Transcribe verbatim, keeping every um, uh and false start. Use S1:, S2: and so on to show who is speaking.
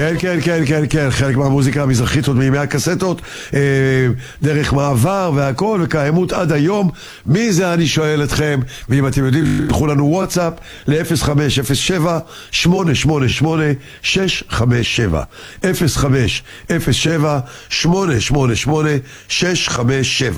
S1: כן, כן, כן, כן, כן, חלק מהמוזיקה המזרחית עוד מימי הקסטות, אה, דרך מעבר והכל, וקיימות עד היום. מי זה אני שואל אתכם, ואם אתם יודעים, תלכו לנו וואטסאפ ל-אפס חמש אפס שבע שמונה שמונה שמונה שש חמש שבע אפס חמש אפס שבע שמונה שמונה שמונה שש חמש שבע.